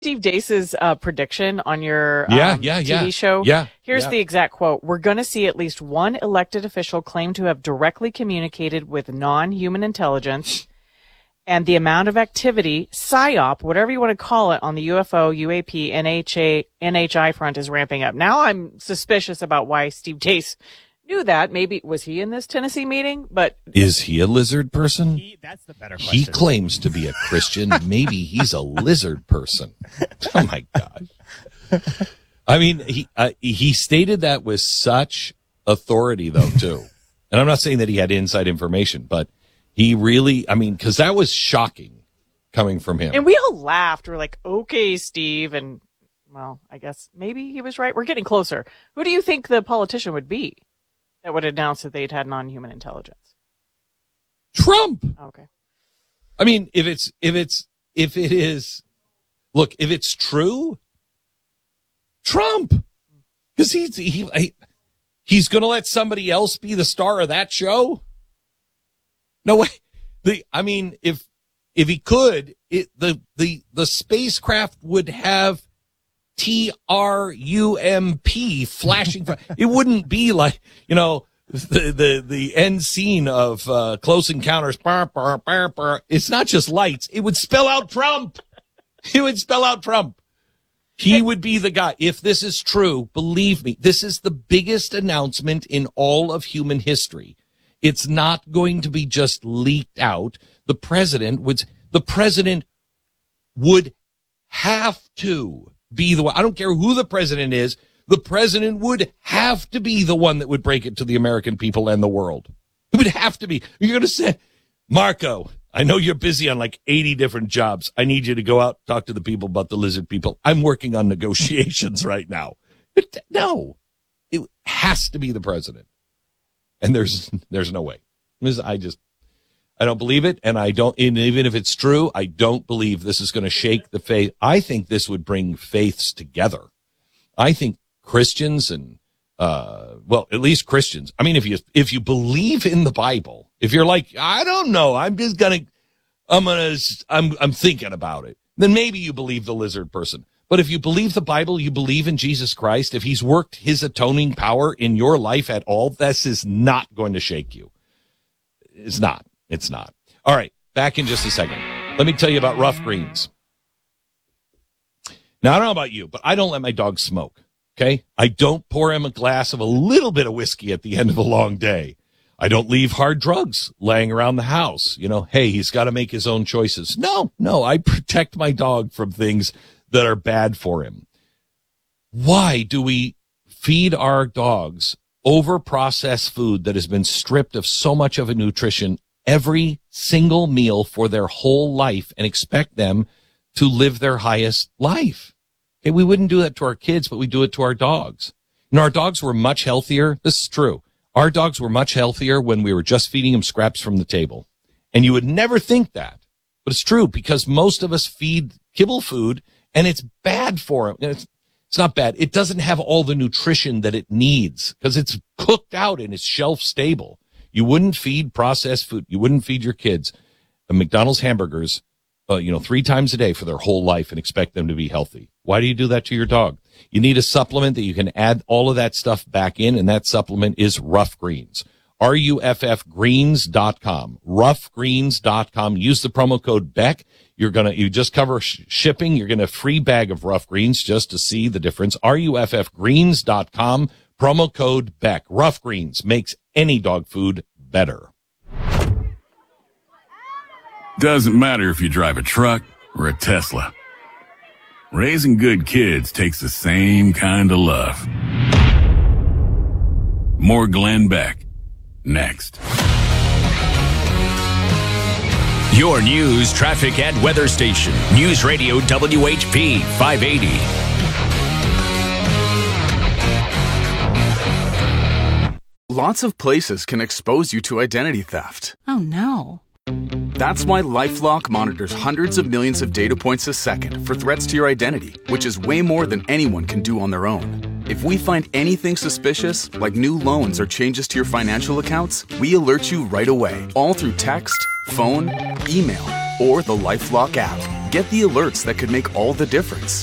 Steve Deace's prediction on your TV show. Here's the exact quote. We're going to see at least one elected official claim to have directly communicated with non-human intelligence, and the amount of activity, PSYOP, whatever you want to call it, on the UFO, UAP, NHI front is ramping up. Now I'm suspicious about why Steve Deace knew that. Maybe was he in this Tennessee meeting? But is he a lizard person? That's the better question. He claims to be a Christian. Maybe he's a lizard person. Oh my God! I mean, he stated that with such authority, though, too. And I'm not saying that he had inside information, but he really, I mean, because that was shocking coming from him. And we all laughed. We're like, "Okay, Steve," and well, I guess maybe he was right. We're getting closer. Who do you think the politician would be that would announce that they'd had non-human intelligence? Trump. Okay. I mean, if it is, look, if it's true, Trump, because he's going to let somebody else be the star of that show. No way. I mean, if he could, the spacecraft would have TRUMP flashing. It wouldn't be like, the end scene of Close Encounters. It's not just lights. It would spell out Trump. It would spell out Trump. He would be the guy. If this is true, believe me, this is the biggest announcement in all of human history. It's not going to be just leaked out. The president would have to be the one. I don't care who the president is. The president would have to be the one that would break it to the American people and the world. It would have to be. You're going to say, Marco, I know you're busy on like 80 different jobs. I need you to go out, talk to the people about the lizard people. I'm working on negotiations right now. No, it has to be the president. And there's no way. I don't believe it. And even if it's true, I don't believe this is going to shake the faith. I think this would bring faiths together. I think Christians and, at least Christians. I mean, if you believe in the Bible, if you're like, I don't know, I'm thinking about it, then maybe you believe the lizard person. But if you believe the Bible, you believe in Jesus Christ, if he's worked his atoning power in your life at all, this is not going to shake you. It's not. All right, back in just a second. Let me tell you about Rough Greens. Now, I don't know about you, but I don't let my dog smoke, okay? I don't pour him a glass of a little bit of whiskey at the end of a long day. I don't leave hard drugs laying around the house. Hey, he's got to make his own choices. No, I protect my dog from things that are bad for him. Why do we feed our dogs over-processed food that has been stripped of so much of a nutrition every single meal for their whole life and expect them to live their highest life? Okay, we wouldn't do that to our kids, but we do it to our dogs. Our dogs were much healthier. This is true. Our dogs were much healthier when we were just feeding them scraps from the table. And you would never think that. But it's true, because most of us feed kibble food, and it's bad for them. It's not bad. It doesn't have all the nutrition that it needs because it's cooked out and it's shelf stable. You wouldn't feed processed food. You wouldn't feed your kids McDonald's hamburgers, 3 times a day for their whole life and expect them to be healthy. Why do you do that to your dog? You need a supplement that you can add all of that stuff back in, and that supplement is Rough Greens. RUFFgreens.com. Roughgreens.com. Use the promo code BECK. You just cover shipping. You're going to free bag of Rough Greens just to see the difference. RUFFgreens.com. Promo code BECK. Rough Greens makes any dog food better. Doesn't matter if you drive a truck or a Tesla. Raising good kids takes the same kind of love. More Glenn Beck. Next. Your news, traffic, and weather station. News Radio WHP 580. Lots of places can expose you to identity theft. Oh, no. That's why LifeLock monitors hundreds of millions of data points a second for threats to your identity, which is way more than anyone can do on their own. If we find anything suspicious, like new loans or changes to your financial accounts, we alert you right away, all through text, phone, email, or the LifeLock app. Get the alerts that could make all the difference.